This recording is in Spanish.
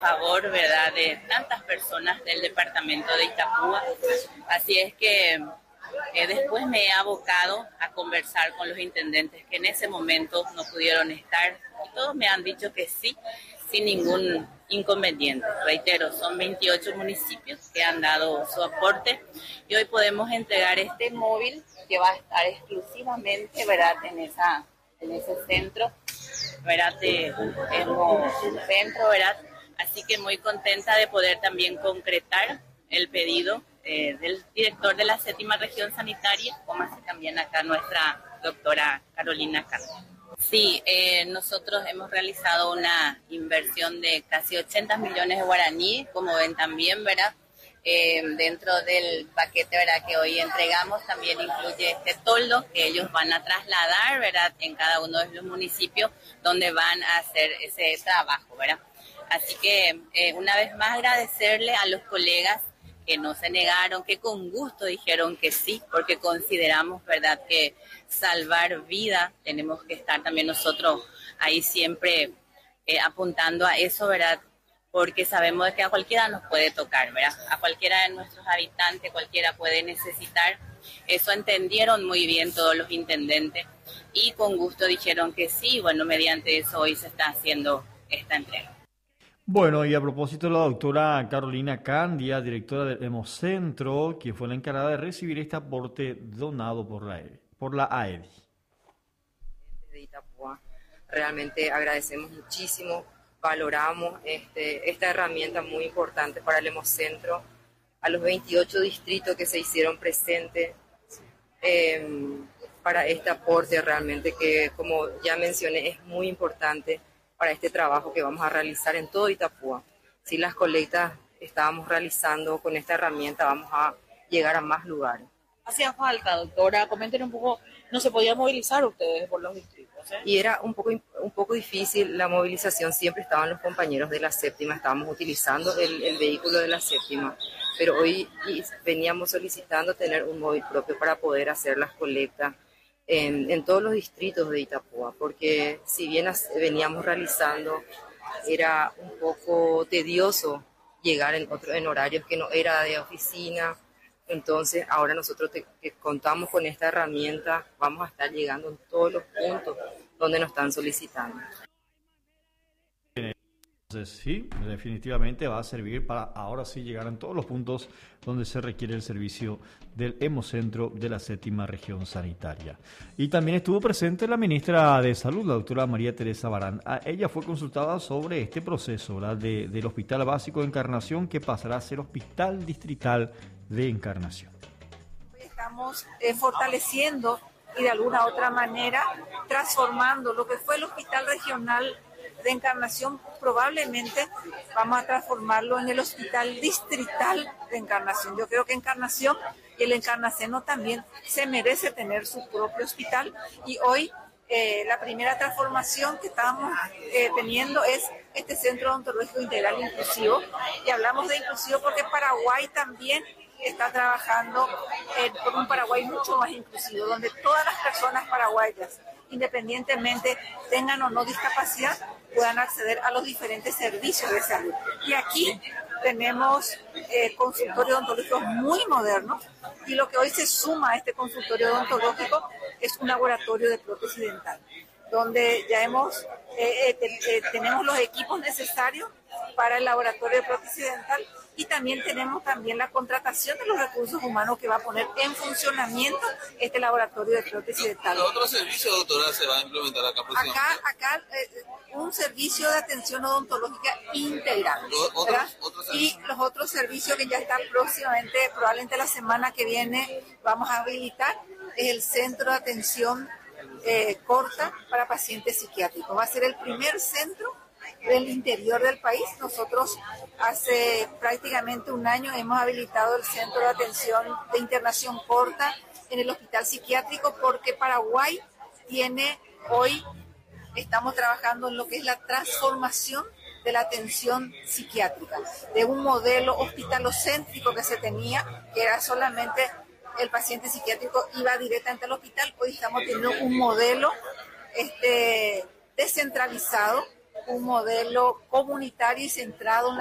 Favor, ¿verdad?, de tantas personas del departamento de Itapúa. Así es que después me he abocado a conversar con los intendentes que en ese momento no pudieron estar y todos me han dicho que sí, sin ningún inconveniente. Reitero, son 28 municipios que han dado su aporte y hoy podemos entregar este móvil que va a estar exclusivamente, ¿verdad?, en ese centro, ¿verdad?, centro, ¿verdad? Así que muy contenta de poder también concretar el pedido del director de la 7ª región sanitaria, como así también acá nuestra doctora Carolina Can. Sí, nosotros hemos realizado una inversión de casi 80 millones de guaraníes, como ven también, ¿verdad? Dentro del paquete, ¿verdad?, que hoy entregamos también incluye este toldo que ellos van a trasladar, ¿verdad?, en cada uno de los municipios donde van a hacer ese trabajo, ¿verdad? Así que una vez más agradecerle a los colegas que no se negaron, que con gusto dijeron que sí, porque consideramos, ¿verdad?, que salvar vida, tenemos que estar también nosotros ahí siempre apuntando a eso, ¿verdad?, porque sabemos de que a cualquiera nos puede tocar, ¿verdad?, a cualquiera de nuestros habitantes, cualquiera puede necesitar. Eso entendieron muy bien todos los intendentes y con gusto dijeron que sí. Bueno, mediante eso hoy se está haciendo esta entrega. Bueno, y a propósito de la doctora Carolina Candia, directora del Hemocentro, quien fue la encargada de recibir este aporte donado por la AEDI. De Itapúa, realmente agradecemos muchísimo, valoramos esta herramienta muy importante para el Hemocentro, a los 28 distritos que se hicieron presentes para este aporte realmente que, como ya mencioné, es muy importante para este trabajo que vamos a realizar en todo Itapúa. Si las colectas estábamos realizando con esta herramienta, vamos a llegar a más lugares. Hacía falta, doctora, comenten un poco, no se podían movilizar ustedes por los distritos, ¿eh? Y era un poco difícil la movilización, siempre estaban los compañeros de la 7ª, estábamos utilizando el vehículo de la 7ª, pero hoy veníamos solicitando tener un móvil propio para poder hacer las colectas en todos los distritos de Itapúa, porque si bien veníamos realizando, era un poco tedioso llegar en horarios que no era de oficina. Entonces ahora nosotros que contamos con esta herramienta vamos a estar llegando en todos los puntos donde nos están solicitando. Entonces, sí, definitivamente va a servir para ahora sí llegar en todos los puntos donde se requiere el servicio del Hemocentro de la 7ª región sanitaria. Y también estuvo presente la ministra de Salud, la doctora María Teresa Barán. Ella fue consultada sobre este proceso, ¿verdad?, del Hospital Básico de Encarnación, que pasará a ser Hospital Distrital de Encarnación. Estamos fortaleciendo y de alguna otra manera transformando lo que fue el Hospital Regional de Encarnación. Probablemente vamos a transformarlo en el Hospital Distrital de Encarnación. Yo creo que Encarnación y el encarnaceno también se merece tener su propio hospital, y hoy la primera transformación que estamos teniendo es este Centro Odontológico Integral Inclusivo, y hablamos de inclusivo porque Paraguay también está trabajando por un Paraguay mucho más inclusivo, donde todas las personas paraguayas, independientemente tengan o no discapacidad, puedan acceder a los diferentes servicios de salud. Y aquí tenemos consultorios odontológicos muy modernos, y lo que hoy se suma a este consultorio odontológico es un laboratorio de prótesis dental, donde ya tenemos los equipos necesarios para el laboratorio de prótesis dental, y también tenemos la contratación de los recursos humanos que va a poner en funcionamiento este laboratorio de prótesis dental. ¿Qué otro servicio, doctora, se va a implementar acá? Acá un servicio de atención odontológica integral. ¿Otros y los otros servicios que ya están próximamente, probablemente la semana que viene, vamos a habilitar, es el centro de atención corta para pacientes psiquiátricos. Va a ser el primer centro del interior del país. Nosotros hace prácticamente un año hemos habilitado el centro de atención de internación corta en el hospital psiquiátrico, porque Paraguay estamos trabajando en lo que es la transformación de la atención psiquiátrica, de un modelo hospitalocéntrico que se tenía, que era solamente el paciente psiquiátrico iba directamente al hospital. Hoy estamos teniendo un modelo descentralizado, un modelo comunitario y centrado en